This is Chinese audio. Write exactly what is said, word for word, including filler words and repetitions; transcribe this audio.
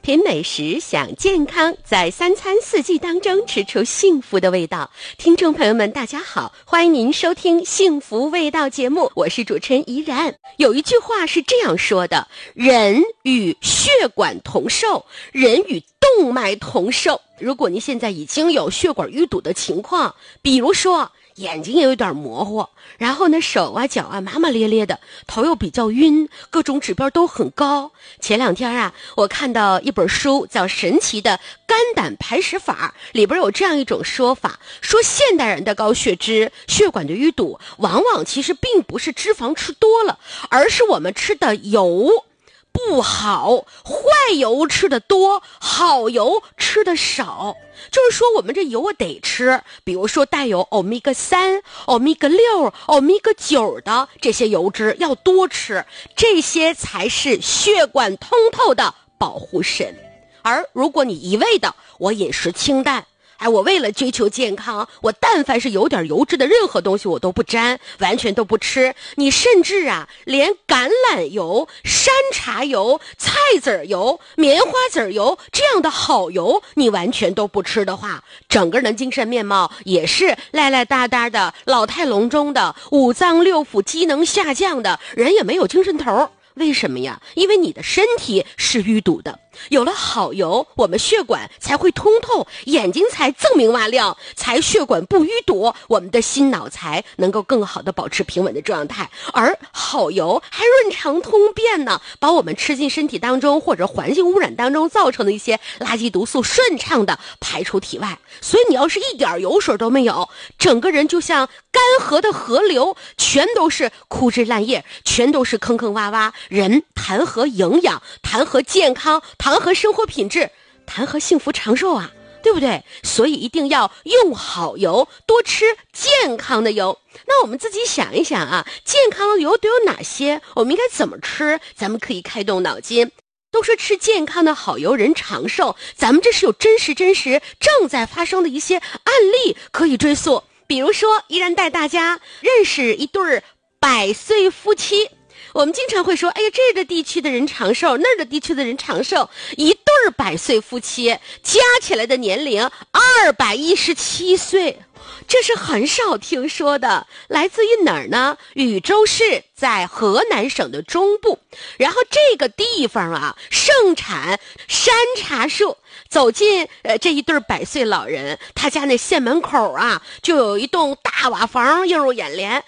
品美食，享健康，在三餐四季当中吃出幸福的味道。听众朋友们大家好，欢迎您收听幸福味道节目，我是主持人怡然。有一句话是这样说的，人与血管同寿，人与动脉同寿。如果您现在已经有血管淤堵的情况，比如说眼睛也有点模糊，然后呢手啊脚啊麻麻咧咧的，头又比较晕，各种指标都很高。前两天啊，我看到一本书叫《神奇的肝胆排石法》，里边有这样一种说法，说现代人的高血脂、血管的淤堵，往往其实并不是脂肪吃多了，而是我们吃的油不好，坏油吃的多，好油吃的少。就是说我们这油啊得吃，比如说带有欧米伽三、欧米伽六、欧米伽九的这些油脂要多吃，这些才是血管通透的保护神。而如果你一味的我饮食清淡，哎，我为了追求健康，我但凡是有点油脂的任何东西我都不沾，完全都不吃。你甚至啊，连橄榄油、山茶油、菜籽油、棉花籽油这样的好油，你完全都不吃的话，整个人的精神面貌也是赖赖哒哒的，老态龙钟的，五脏六腑机能下降的，人也没有精神头。为什么呀？因为你的身体是淤堵的，有了好油，我们血管才会通透，眼睛才锃明瓦亮，才血管不淤堵，我们的心脑才能够更好的保持平稳的状态。而好油还润肠通便呢，把我们吃进身体当中或者环境污染当中造成的一些垃圾毒素顺畅的排出体外。所以你要是一点油水都没有，整个人就像干涸的河流，全都是枯枝烂叶，全都是坑坑洼洼，人谈何营养，谈何健康，谈何生活品质，谈何幸福长寿啊，对不对？所以一定要用好油，多吃健康的油。那我们自己想一想啊，健康的油都有哪些？我们应该怎么吃？咱们可以开动脑筋。都说吃健康的好油人长寿，咱们这是有真实真实正在发生的一些案例可以追溯。比如说，依然带大家认识一对百岁夫妻。我们经常会说，哎呀，这个地区的人长寿，那儿的地区的人长寿，一对百岁夫妻加起来的年龄二百一十七岁，这是很少听说的。来自于哪儿呢？禹州市，在河南省的中部。然后这个地方啊，盛产山茶树。走进呃这一对百岁老人，他家那县门口啊，就有一栋大瓦房映入眼帘。